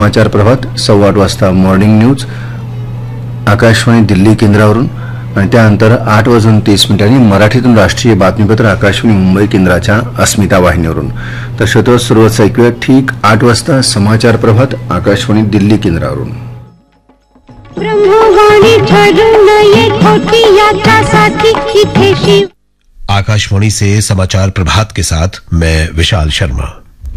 समाचार प्रभात 8:15 वाजता morning news Akashvani Delhi केंद्रावरून आणि त्यानंतर 8:30 मराठीतून राष्ट्रीय बातमीपत्र आकाशवाणी मुंबई केंद्राच्या अस्मिता वाहिनीवरून. तर श्रोते सुरुवात ऐकूया ठीक 8 वाजता समाचार प्रभात आकाशवाणी दिल्ली केंद्रावरून. आकाशवाणी से समाचार प्रभात के साथ मैं विशाल शर्मा.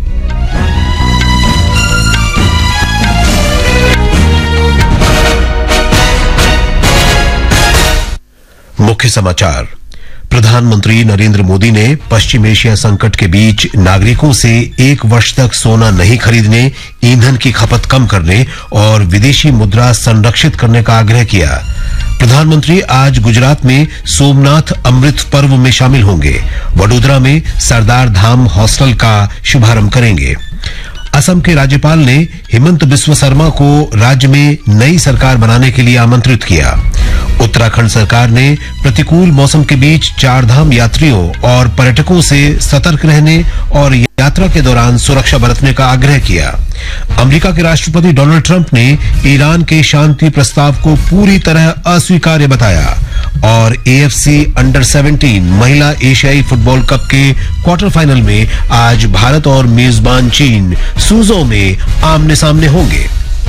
मुख्य समाचार. प्रधानमंत्री नरेंद्र मोदी ने पश्चिम एशिया संकट के बीच नागरिकों से 1 वर्ष तक सोना नहीं खरीदने, ईंधन की खपत कम करने और विदेशी मुद्रा संरक्षित करने का आग्रह किया. प्रधानमंत्री आज गुजरात में सोमनाथ अमृत पर्व में शामिल होंगे. वडोदरा में सरदार धाम हॉस्टल का शुभारंभ करेंगे. असम के राज्यपाल ने हिमंत बिस्वा शर्मा को राज्य में नई सरकार बनाने के लिए आमंत्रित किया. उत्तराखंड सरकार ने प्रतिकूल मौसम के बीच चारधाम यात्रियों और पर्यटकों से सतर्क रहने और यात्रा के दौरान सुरक्षा बरतने का आग्रह किया. अमेरिका के राष्ट्रपति डोनाल्ड ट्रंप ने ईरान के शांति प्रस्ताव को पूरी तरह अस्वीकार्य बताया. और AFC अंडर-17 महिला एशियाई फुटबॉल कप के क्वार्टर फाइनल में आज भारत और मेजबान चीन सूजो में आमने सामने होंगे.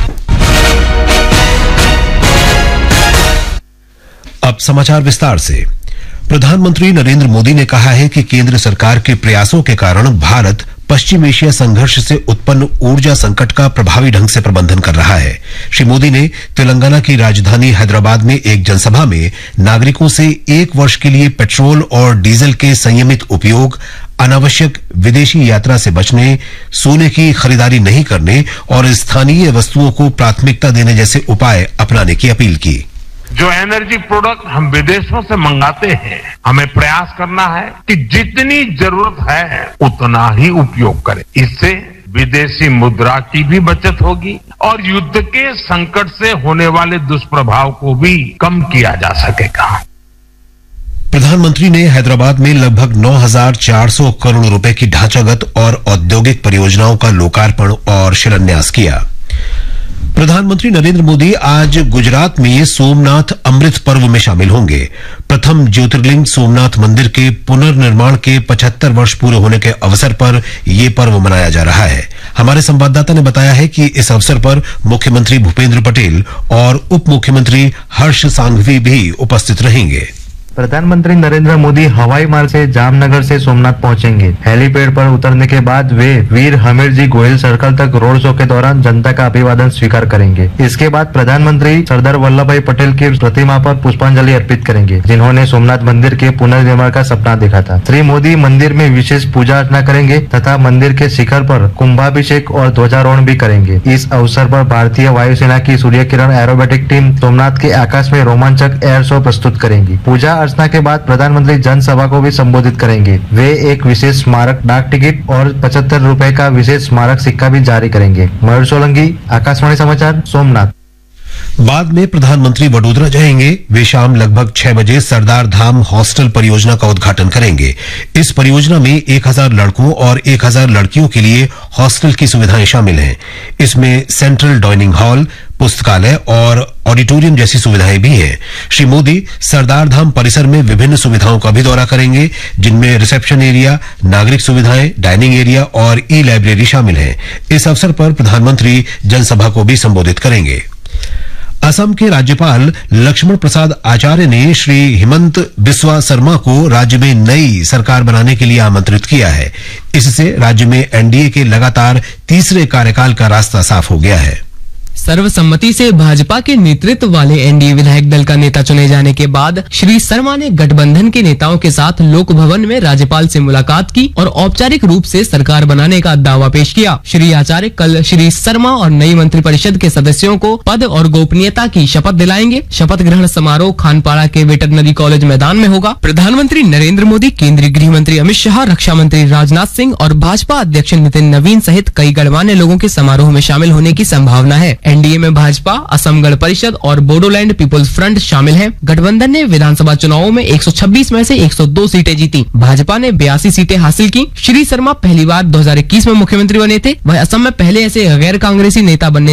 अब समाचार विस्तार से. प्रधानमंत्री नरेंद्र मोदी ने कहा है कि केंद्र सरकार के प्रयासों के कारण भारत पश्चिम एशिया संघर्ष से उत्पन्न ऊर्जा संकट का प्रभावी ढंग से प्रबंधन कर रहा है. श्री मोदी ने तेलंगाना की राजधानी हैदराबाद में एक जनसभा में नागरिकों से 1 वर्ष के लिए पेट्रोल और डीजल के संयमित उपयोग, अनावश्यक विदेशी यात्रा से बचने, सोने की खरीदारी नहीं करने और स्थानीय वस्तुओं को प्राथमिकता देने जैसे उपाय अपनाने की अपील की. जो एनर्जी प्रोडक्ट हम विदेशों से मंगाते हैं, हमें प्रयास करना है कि जितनी जरूरत है उतना ही उपयोग करें. इससे विदेशी मुद्रा की भी बचत होगी और युद्ध के संकट से होने वाले दुष्प्रभाव को भी कम किया जा सकेगा. प्रधानमंत्री ने हैदराबाद में लगभग 9,400 करोड़ रुपए की ढांचागत और औद्योगिक परियोजनाओं का लोकार्पण और शिलान्यास किया. प्रधानमंत्री नरेंद्र मोदी आज गुजरात में सोमनाथ अमृत पर्व में शामिल होंगे. प्रथम ज्योतिर्लिंग सोमनाथ मंदिर के पुनर्निर्माण के 75 वर्ष पूरे होने के अवसर पर यह पर्व मनाया जा रहा है. हमारे संवाददाता ने बताया है कि इस अवसर पर मुख्यमंत्री भूपेंद्र पटेल और उप मुख्यमंत्री हर्ष सांघवी भी उपस्थित रहेंगे. प्रधानमंत्री नरेंद्र मोदी हवाई मार्ग से जामनगर से सोमनाथ पहुंचेंगे. हेलीपैड पर उतरने के बाद वे वीर हमीरजी गोयल सर्कल तक रोड शो के दौरान जनता का अभिवादन स्वीकार करेंगे. इसके बाद प्रधानमंत्री सरदार वल्लभ भाई पटेल की प्रतिमा पर पुष्पांजलि अर्पित करेंगे, जिन्होंने सोमनाथ मंदिर के पुनर्निर्माण का सपना देखा था. श्री मोदी मंदिर में विशेष पूजा अर्चना करेंगे तथा मंदिर के शिखर पर कुंभाभिषेक और ध्वजारोहण भी करेंगे. इस अवसर पर भारतीय वायुसेना की सूर्य किरण एरोबेटिक टीम सोमनाथ के आकाश में रोमांचक एयर शो प्रस्तुत करेंगी. पूजा अर्चना के बाद प्रधानमंत्री जनसभा को भी संबोधित करेंगे. वे एक विशेष स्मारक डाक टिकट और 75 रुपए का विशेष स्मारक सिक्का भी जारी करेंगे. मयूर सोलंकी, आकाशवाणी समाचार, सोमनाथ. बाद में प्रधानमंत्री वडोदरा जाएंगे. वे शाम लगभग 6 बजे सरदार धाम हॉस्टल परियोजना का उद्घाटन करेंगे. इस परियोजना में 1000 लड़कों और 1000 लड़कियों के लिए हॉस्टल की सुविधाएं शामिल हैं. इसमें सेंट्रल डाइनिंग हॉल, पुस्तकालय और ऑडिटोरियम जैसी सुविधाएं भी हैं. श्री मोदी सरदार धाम परिसर में विभिन्न सुविधाओं का भी दौरा करेंगे, जिनमें रिसेप्शन एरिया, नागरिक सुविधाएं, डाइनिंग एरिया और ई-लाइब्रेरी शामिल हैं. इस अवसर पर प्रधानमंत्री जनसभा को भी संबोधित करेंगे. असम के राज्यपाल लक्ष्मण प्रसाद आचार्य ने श्री हिमंत बिस्वा शर्मा को राज्य में नई सरकार बनाने के लिए आमंत्रित किया है. इससे राज्य में एनडीए के लगातार तीसरे कार्यकाल का रास्ता साफ हो गया है. सर्वसम्मति से भाजपा के नेतृत्व वाले एनडीए विधायक दल का नेता चुने जाने के बाद श्री शर्मा ने गठबंधन के नेताओं के साथ लोक भवन में राज्यपाल से मुलाकात की और औपचारिक रूप से सरकार बनाने का दावा पेश किया. श्री आचार्य कल श्री शर्मा और नई मंत्रिपरिषद के सदस्यों को पद और गोपनीयता की शपथ दिलाएंगे. शपथ ग्रहण समारोह खानपाड़ा के वेटरनरी कॉलेज मैदान में होगा. प्रधानमंत्री नरेंद्र मोदी, केंद्रीय गृह मंत्री अमित शाह, रक्षा मंत्री राजनाथ सिंह और भाजपा अध्यक्ष नितिन नवीन सहित कई गणमान्य लोगों के समारोह में शामिल होने की संभावना है. एनडीए में भाजपा, असम गण परिषद और बोडोलैंड पीपुल्स फ्रंट शामिल हैं। गठबंधन ने विधानसभा चुनावों में 126 में से 102 सीटें जीती। भाजपा ने 82 सीटें हासिल की। श्री शर्मा पहली बार 2021 में मुख्यमंत्री बने थे। वह असम में पहले ऐसे गैर कांग्रेसी नेता बनने